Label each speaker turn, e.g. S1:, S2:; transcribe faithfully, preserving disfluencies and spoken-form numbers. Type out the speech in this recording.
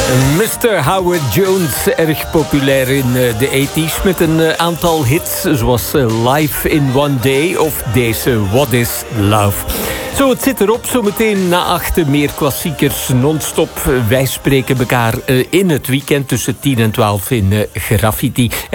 S1: mister Howard Jones, erg populair in de tachtiger met een aantal hits zoals Life in One Day of deze What is Love. Zo, het zit erop. Zometeen na achten meer klassiekers non-stop. Wij spreken elkaar in het weekend tussen tien en twaalf in Graffiti.